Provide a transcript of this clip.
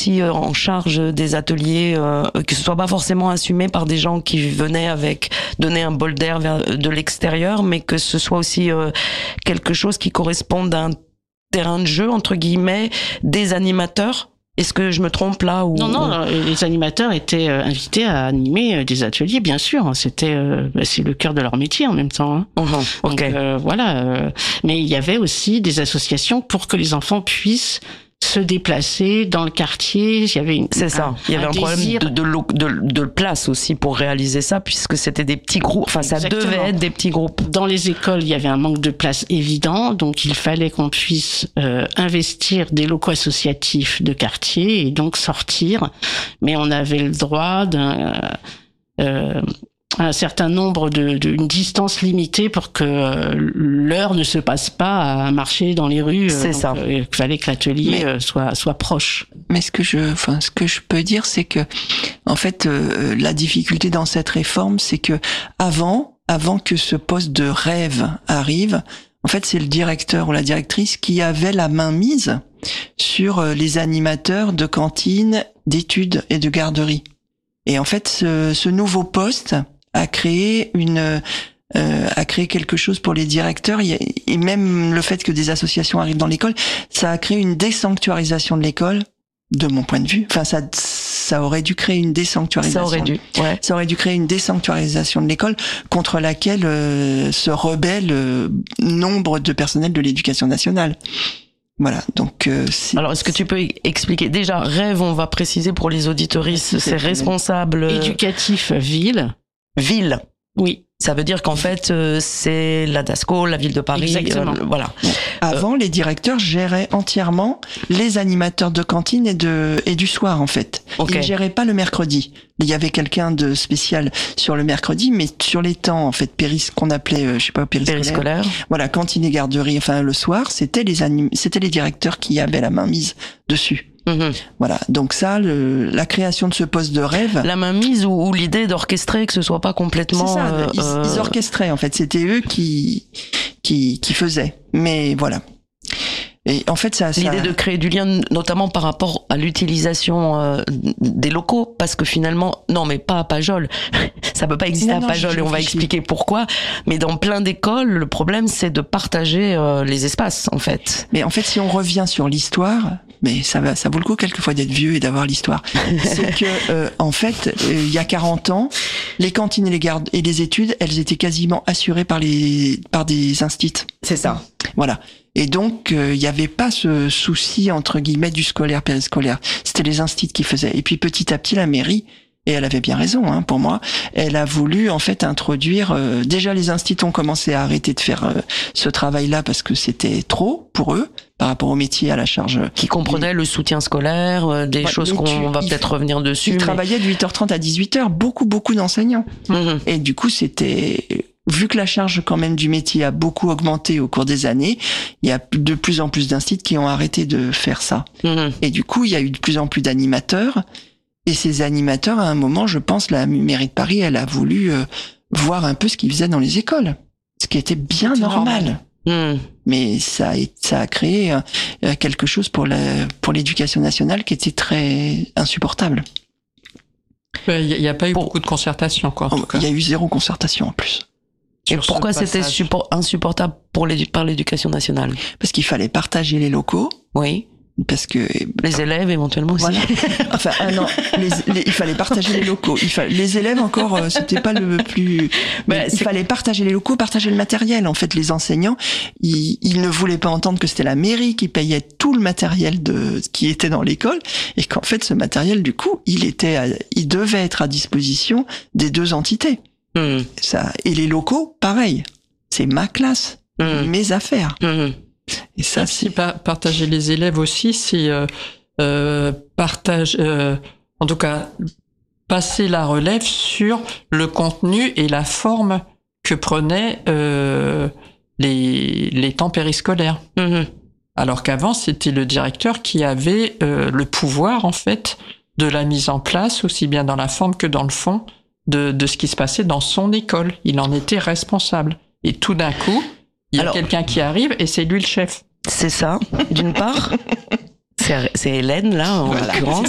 aussi en charge des ateliers, que ce soit pas forcément assumé par des gens qui venaient avec donner un bol d'air de l'extérieur, mais que ce soit aussi quelque chose qui corresponde à un terrain de jeu entre guillemets des animateurs. Est-ce que je me trompe là ou... Non, les animateurs étaient invités à animer des ateliers, bien sûr. C'est le cœur de leur métier en même temps. Hein. Okay. Donc voilà. Mais il y avait aussi des associations pour que les enfants puissent se déplacer dans le quartier. Il y avait un problème de place aussi pour réaliser ça, puisque c'était des petits groupes. Enfin, ça devait être des petits groupes. Dans les écoles, il y avait un manque de place évident, donc il fallait qu'on puisse investir des locaux associatifs de quartier et donc sortir. Mais on avait le droit un certain nombre une distance limitée pour que l'heure ne se passe pas à marcher dans les rues. Il fallait que l'atelier soit proche. Mais ce que je peux dire, c'est que, en fait, la difficulté dans cette réforme, c'est que avant que ce poste de rêve arrive, en fait, c'est le directeur ou la directrice qui avait la main mise sur les animateurs de cantines, d'études et de garderies. Et en fait, ce nouveau poste a créé quelque chose pour les directeurs, et même le fait que des associations arrivent dans l'école, ça a créé une désanctuarisation de l'école, de mon point de vue. Enfin, ça aurait dû créer une désanctuarisation. Ça aurait dû créer une désanctuarisation de l'école contre laquelle se rebellent nombre de personnels de l'éducation nationale. Voilà, donc... Alors, est-ce que tu peux expliquer? Déjà, rêve, on va préciser pour les auditeuristes, c'est responsable... Éducatif ville. Ville. Oui. Ça veut dire qu'en fait, c'est la DASCO, la ville de Paris. Exactement. Voilà. Avant, les directeurs géraient entièrement les animateurs de cantine et du soir, en fait. Okay. Ils géraient pas le mercredi. Il y avait quelqu'un de spécial sur le mercredi, mais sur les temps, en fait, qu'on appelait, périscolaire. Voilà, cantine et garderie. Enfin, le soir, c'était les directeurs qui avaient la main mise dessus. Voilà, donc ça, la création de ce poste de rêve, la mainmise ou l'idée d'orchestrer, que ce soit pas complètement... C'est ça, ils orchestraient en fait, c'était eux qui faisaient, mais voilà. Et en fait, l'idée de créer du lien, notamment par rapport à l'utilisation des locaux, parce que finalement, non, mais pas à Pajol, ça peut pas exister à Pajol, et on va expliquer pourquoi. Mais dans plein d'écoles, le problème, c'est de partager les espaces, en fait. Mais en fait, si on revient sur l'histoire, mais ça vaut le coup quelquefois d'être vieux et d'avoir l'histoire. C'est que, en fait, il y a 40 ans, les cantines et les gardes et les études, elles étaient quasiment assurées par des instituts. C'est ça. Voilà. Et donc, il n'y avait pas ce souci, entre guillemets, du scolaire, périscolaire. C'était les instituts qui faisaient. Et puis, petit à petit, la mairie, et elle avait bien raison, hein, pour moi, elle a voulu, en fait, introduire... déjà, les instituts ont commencé à arrêter de faire ce travail-là parce que c'était trop pour eux, par rapport au métier, à la charge... Qui comprenait le soutien scolaire, des choses qu'on va peut-être revenir dessus. Ils travaillaient de 8h30 à 18h, beaucoup d'enseignants. Et du coup, c'était... Vu que la charge quand même du métier a beaucoup augmenté au cours des années, il y a de plus en plus d'instituts qui ont arrêté de faire ça. Et du coup, il y a eu de plus en plus d'animateurs. Et ces animateurs, à un moment, je pense, la mairie de Paris, elle a voulu voir un peu ce qu'ils faisaient dans les écoles. Ce qui était bien normal. Mais ça a créé quelque chose pour l'éducation nationale qui était très insupportable. Il n'y a pas eu beaucoup de concertation, quoi. Il y a eu 0 concertation en plus. Et pourquoi c'était insupportable par l'éducation nationale? Parce qu'il fallait partager les locaux. Oui. Parce que les élèves éventuellement aussi. Voilà. Enfin, non, il fallait partager les locaux. Les élèves encore, c'était pas le plus. Il fallait partager les locaux, partager le matériel. En fait, les enseignants, ils ne voulaient pas entendre que c'était la mairie qui payait tout le matériel qui était dans l'école, et qu'en fait, ce matériel, du coup, il devait être à disposition des 2 entités. Ça, et les locaux, pareil. C'est ma classe, mes affaires. Et ça, c'est partager les élèves aussi, c'est en tout cas passer la relève sur le contenu et la forme que prenaient les temps périscolaires. Alors qu'avant, c'était le directeur qui avait le pouvoir en fait de la mise en place, aussi bien dans la forme que dans le fond, de ce qui se passait dans son école. Il en était responsable. Et tout d'un coup, il y a quelqu'un qui arrive et c'est lui le chef. C'est ça, d'une part. C'est Hélène, là, en l'occurrence.